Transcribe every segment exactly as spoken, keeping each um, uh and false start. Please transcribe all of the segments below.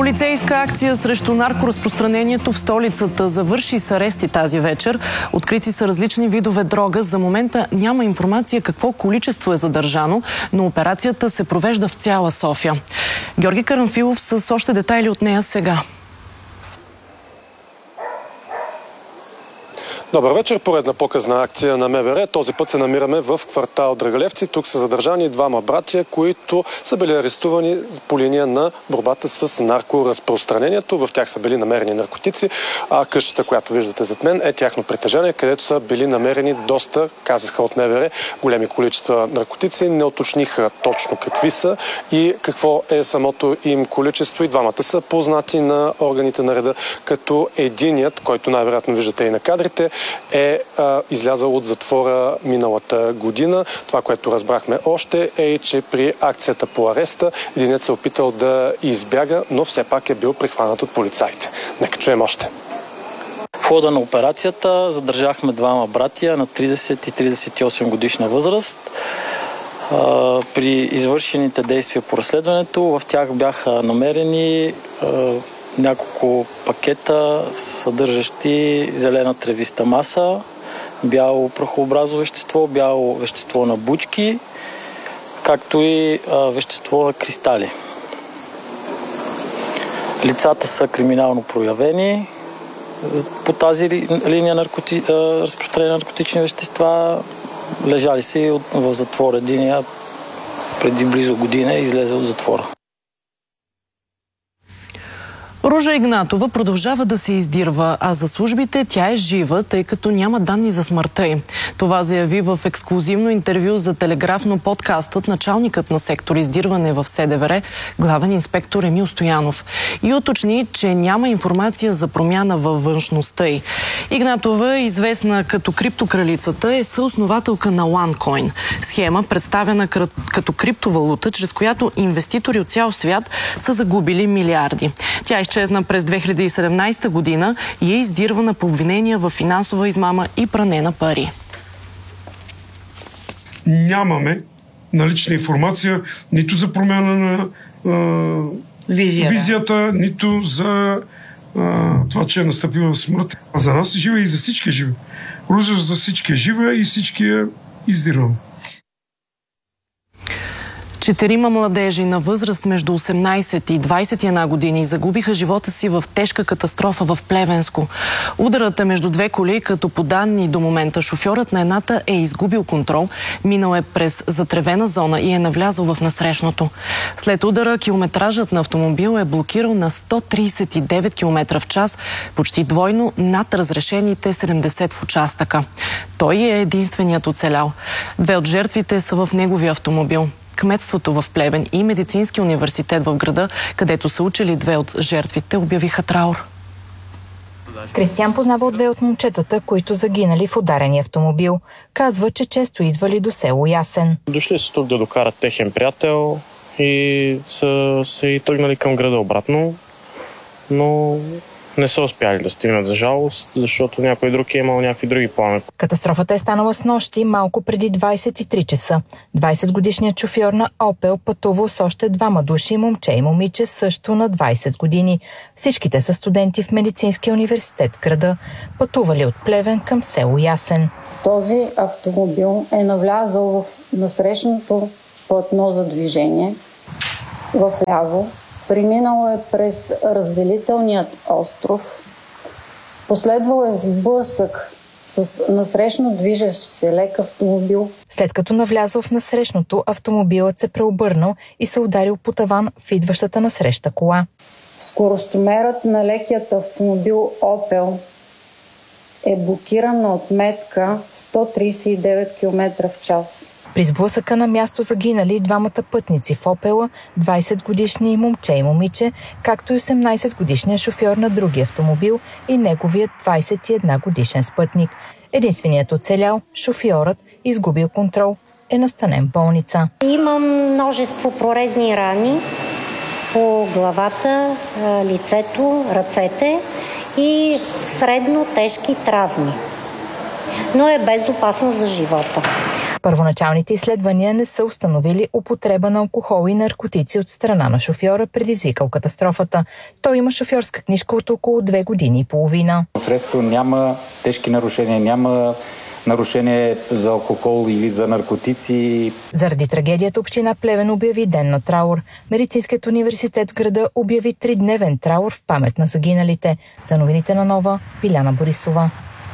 Полицейска акция срещу наркоразпространението в столицата завърши с арести тази вечер. Открити са различни видове дрога. За момента няма информация какво количество е задържано, но операцията се провежда в цяла София. Георги Карамфилов с още детайли от нея сега. Добър вечер. Поредна показна акция на МВР. Този път се намираме в квартал Драгалевци. Тук са задържани двама братя, които са били арестувани по линия на борбата с наркоразпространението. В тях са били намерени наркотици, а къщата, която виждате зад мен, е тяхно притежание, където са били намерени доста, казаха от МВР, големи количества наркотици. Не уточниха точно какви са и какво е самото им количество. И двамата са познати на органите на реда, като единият, който най-вероятно виждате и на кадрите, е а, излязъл от затвора миналата година. Това, което разбрахме още, е, че при акцията по ареста единият се опитал да избяга, но все пак е бил прихванат от полицаите. Нека чуем още. В хода на операцията задържахме двама братия на тридесет и тридесет и осем годишна възраст. А, при извършените действия по разследването в тях бяха намерени а, няколко пакета, съдържащи зелена тревиста маса, бяло прахообразно вещество, бяло вещество на бучки, както и а, вещество на кристали. Лицата са криминално проявени. По тази линия наркоти... разпространение на наркотични вещества лежали си в затвора. Единия преди близо година е излезе от затвора. Ружа Игнатова продължава да се издирва, а за службите тя е жива, тъй като няма данни за смъртта й. Това заяви в ексклузивно интервю за Телеграфно подкастът началникът на сектор издирване в СДВР, главен инспектор Емил Стоянов. И уточни, че няма информация за промяна във външността й. Игнатова, известна като криптокралицата, е съоснователка на OneCoin. Схема, представена като криптовалута, чрез която инвеститори от цял свят са загубили милиарди. Тя изчезна през две хиляди и седемнадесета година и е издирвана по обвинения в финансова измама и пране на пари. Нямаме налична информация нито за промяна на а, Визия, визията, нито за а, това, че е настъпила смърт. А за нас е жива и за всички е жива. Ружа за всички е жива и всички е издирвана. Четирима младежи на възраст между осемнадесет и двадесет и една години загубиха живота си в тежка катастрофа в Плевенско. Ударът е между две коли, като по данни до момента шофьорът на едната е изгубил контрол, минал е през затревена зона и е навлязъл в насрещното. След удара километражът на автомобил е блокирал на сто тридесет и девет километра в час, почти двойно над разрешените седемдесет в участъка. Той е единственият оцелял. Две от жертвите са в неговия автомобил. Кметството в Плевен и Медицински университет в града, където са учили две от жертвите, обявиха траур. Кристиян познава от две от момчетата, които загинали в ударения автомобил. Казва, че често идвали до село Ясен. Дошли са тук да докарат техен приятел и са се и тръгнали към града обратно, но не са успяли да стигнат, за жалост, защото някой друг е имал някакви други планове. Катастрофата е станала с нощи малко преди двадесет и три часа. двадесетгодишният шофьор на Опел пътувал с още двама души, момче и момиче, също на двадесет години. Всичките са студенти в Медицинския университет града, пътували от Плевен към село Ясен. Този автомобил е навлязъл в насрещното платно за движение в ляво. Преминало е през разделителният остров, последвал е сблъсък с насрещно движещ се лек автомобил. След като навлязъл в насрещното, автомобилът се преобърнал и се ударил по таван в идващата насреща кола. Скоростомерът на лекият автомобил Опел е блокиран на отметка сто тридесет и девет километра в час. При сблъсъка на място загинали двамата пътници в Опела, двадесетгодишни момче и момиче, както и осемнадесетгодишният шофьор на другия автомобил и неговият двадесет и една годишен спътник. Единственият оцелял, шофьорът, изгубил контрол, е настанен в болница. Имам множество прорезни рани по главата, лицето, ръцете и средно тежки травми. но е без опасност за живота. Първоначалните изследвания не са установили употреба на алкохол и наркотици от страна на шофьора, предизвикал катастрофата. Той има шофьорска книжка от около две години и половина. В Респо няма тежки нарушения, няма нарушение за алкохол или за наркотици. Заради трагедията община Плевен обяви ден на траур. Медицинският университет в града обяви тридневен траур в памет на загиналите. За новините на Нова, Биляна Борисова.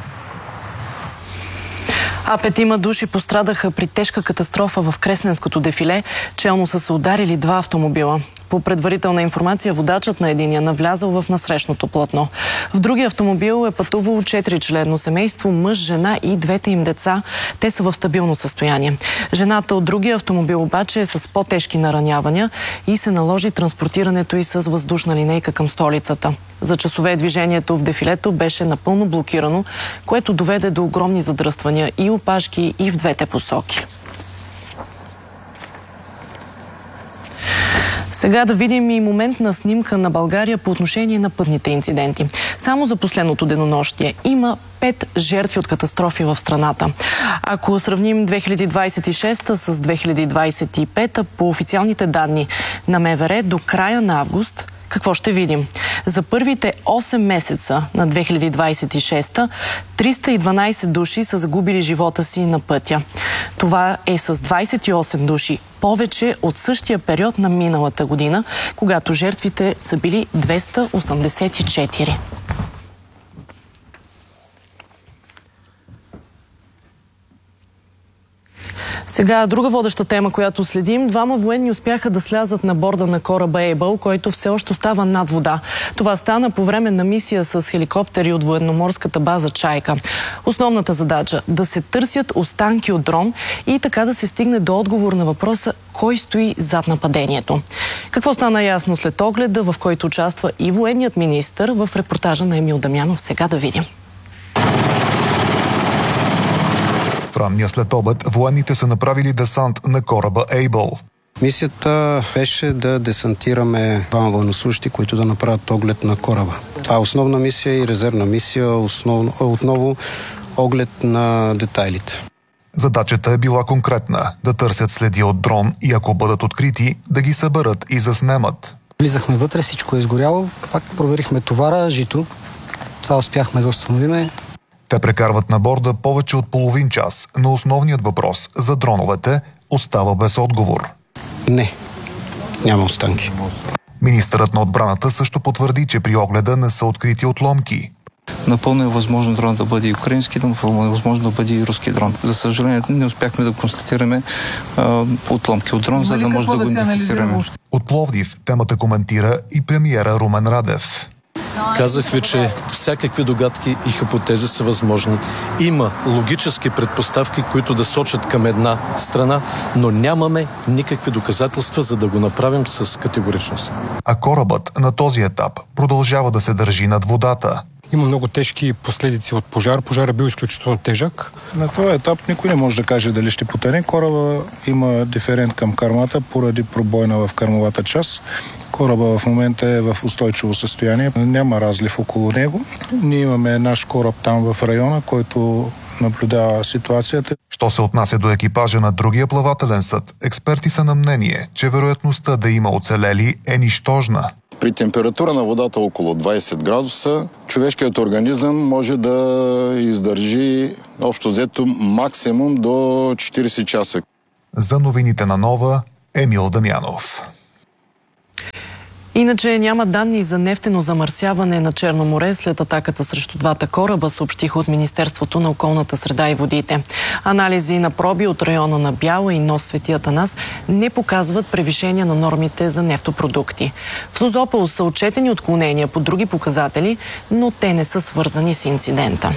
А петима души пострадаха при тежка катастрофа в Кресненското дефиле. Челно са се ударили два автомобила. По предварителна информация, водачът на единия навлязал в насрещното платно. В другия автомобил е пътувало четиричленно семейство, мъж, жена и двете им деца. Те са в стабилно състояние. Жената от другия автомобил обаче е с по-тежки наранявания и се наложи транспортирането й с въздушна линейка към столицата. За часове движението в дефилето беше напълно блокирано, което доведе до огромни задръствания и опашки и в двете посоки. Сега да видим и моментна снимка на България по отношение на пътните инциденти. Само за последното денонощие има пет жертви от катастрофи в страната. Ако сравним две хиляди двадесет и шеста с две хиляди двадесет и пета, по официалните данни на МВР до края на август, какво ще видим? За първите осем месеца на две хиляди двадесет и шеста триста и дванадесет души са загубили живота си на пътя. Това е с двадесет и осем души повече от същия период на миналата година, когато жертвите са били двеста осемдесет и четири. Сега друга водеща тема, която следим. Двама военни успяха да слязат на борда на кораба Able, който все още остава над вода. Това стана по време на мисия с хеликоптери от военноморската база Чайка. Основната задача – да се търсят останки от дрон и така да се стигне до отговор на въпроса кой стои зад нападението. Какво стана ясно след огледа, в който участва и военният министър, в репортажа на Емил Дамянов. Сега да видим. В ранния следобед военните са направили десант на кораба Able. Мисията беше да десантираме двама военнослужащи, които да направят оглед на кораба. Това е основна мисия и резервна мисия, основно, отново оглед на детайлите. Задачата е била конкретна – да търсят следи от дрон и ако бъдат открити, да ги съберат и заснемат. Влизахме вътре, всичко е изгоряло, пак проверихме товара, жито. Това успяхме да установиме. Те прекарват на борда повече от половин час, но основният въпрос за дроновете остава без отговор. Не, няма останки. Министърът на отбраната също потвърди, че при огледа не са открити отломки. Напълно е възможно дрон да бъде и украински, напълно е възможно да бъде и руски дрон. За съжаление, не успяхме да констатираме а, отломки от дрон, за да може да го идентифицираме. От Пловдив темата коментира и премиера Румен Радев. Казах ви, че всякакви догадки и хипотези са възможни. Има логически предпоставки, които да сочат към една страна, но нямаме никакви доказателства, за да го направим с категоричност. А корабът на този етап продължава да се държи над водата. Има много тежки последици от пожар. Пожар е бил изключително тежък. На този етап никой не може да каже дали ще потъне. Кораба има диферент към кърмата поради пробойна в кърмовата част. Кораба в момента е в устойчиво състояние. Няма разлив около него. Ние имаме наш кораб там в района, който наблюдава ситуацията. Що се отнася до екипажа на другия плавателен съд, експерти са на мнение, че вероятността да има оцелели е нищожна. При температура на водата около двадесет градуса, човешкият организъм може да издържи общо взето максимум до четиридесет часа. За новините на Нова, Емил Дамянов. Иначе няма данни за нефтено замърсяване на Черно море след атаката срещу двата кораба, съобщиха от Министерството на околната среда и водите. Анализи на проби от района на Бяла и нос Свети Атанас не показват превишение на нормите за нефтопродукти. В Созопол са отчетени отклонения по други показатели, но те не са свързани с инцидента.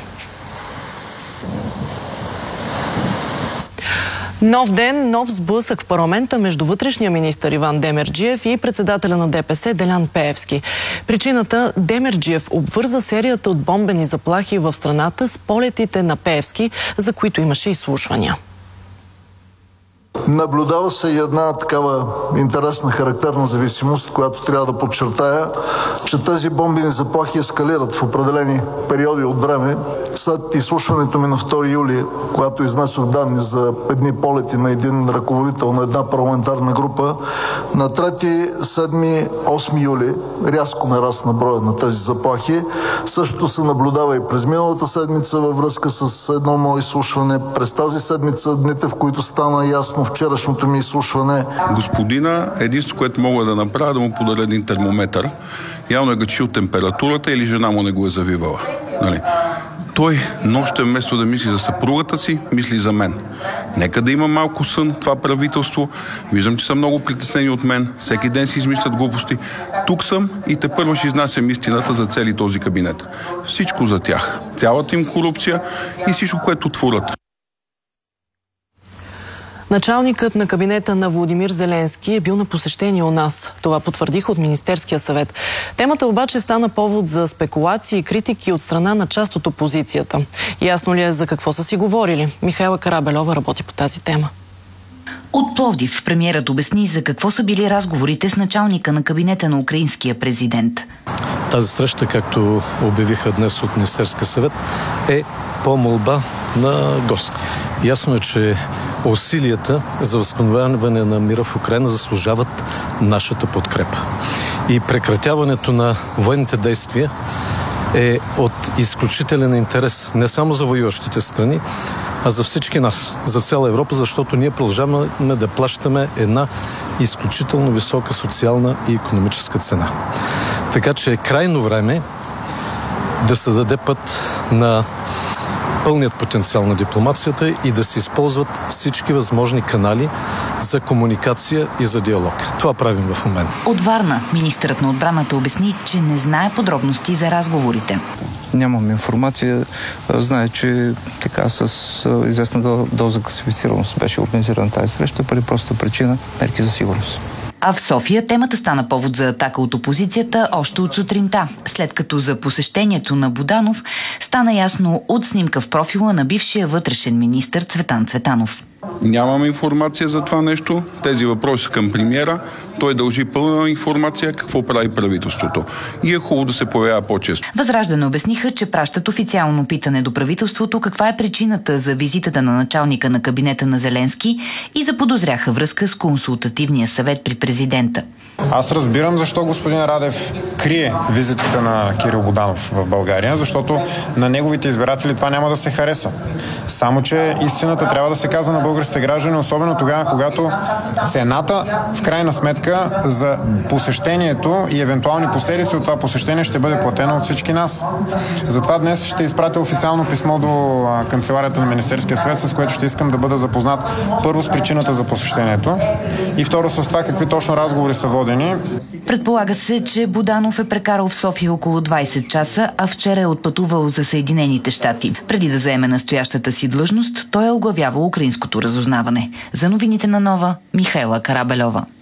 Нов ден, нов сблъсък в парламента между вътрешния министър Иван Демерджиев и председателя на ДПС Делян Пеевски. Причината – Демерджиев обвърза серията от бомбени заплахи в страната с полетите на Пеевски, за които имаше изслушвания. Наблюдава се и една такава интересна характерна зависимост, която трябва да подчертая, че тези бомбени заплахи ескалират в определени периоди от време. След изслушването ми на втори юли, когато изнесох данни за едни полети на един ръководител на една парламентарна група, на трети, седми, осми юли рязко нарасна броя на тези заплахи. Същото се наблюдава и през миналата седмица във връзка с едно мое изслушване. През тази седмица, дните, в които стана ясно вчерашното ми изслушване. Господина, единството, което мога да направя, да му подаря един термометър. Явно е гачил температурата или жена му не го е завивала. Нали? Той нощем вместо да мисли за съпругата си, мисли за мен. Нека да има малко сън това правителство. Виждам, че са много притеснени от мен. Всеки ден си измислят глупости. Тук съм и тепърва ще изнасям истината за цели този кабинет. Всичко за тях. Цялата им корупция и всичко, което творят. Началникът на кабинета на Володимир Зеленски е бил на посещение у нас. Това потвърдиха от Министерския съвет. Темата обаче стана повод за спекулации и критики от страна на част от опозицията. Ясно ли е за какво са си говорили? Михайла Карабельова работи по тази тема. От Пловдив премиерът обясни за какво са били разговорите с началника на кабинета на украинския президент. Тази среща, както обявиха днес от Министерския съвет, е по молба на гост. Ясно е, че усилията за възстановяване на мира в Украйна заслужават нашата подкрепа. И прекратяването на военните действия е от изключителен интерес не само за воюващите страни, а за всички нас, за цяла Европа, защото ние продължаваме да плащаме една изключително висока социална и икономическа цена. Така че е крайно време да се даде път на пълният потенциал на дипломацията и да се използват всички възможни канали за комуникация и за диалог. Това правим в момента. От Варна министърът на отбраната обясни, че не знае подробности за разговорите. Нямам информация. Знае, че така с известна доза класифицираност беше организирана тази среща, поради проста причина мерки за сигурност. А в София темата стана повод за атака от опозицията още от сутринта, след като за посещението на Буданов стана ясно от снимка в профила на бившия вътрешен министър Цветан Цветанов. Нямам информация за това нещо. Тези въпроси към премиера. Той дължи пълна информация какво прави правителството. И е хубаво да се появява по-често. Възраждане обясниха, че пращат официално питане до правителството каква е причината за визитата на началника на кабинета на Зеленски и заподозряха връзка с консултативния съвет при президента. Аз разбирам защо господин Радев крие визитата на Кирил Буданов в България, защото на неговите избиратели това няма да се хареса. Само че истината трябва да се казва на българските граждани, особено тогава, когато цената в крайна сметка за посещението и евентуални последици от това посещение ще бъде платена от всички нас. Затова днес ще изпратя официално писмо до канцеларията на Министерския съвет, с което ще искам да бъда запознат първо с причината за посещението и второ с това какви точно разговори са водени. Предполага се, че Буданов е прекарал в София около двайсет часа, а вчера е отпътувал за Съединените щати. Преди да заеме настоящата си длъжност, той е оглавявал украинското разузнаване. За новините на Нова, Михайла Карабельова.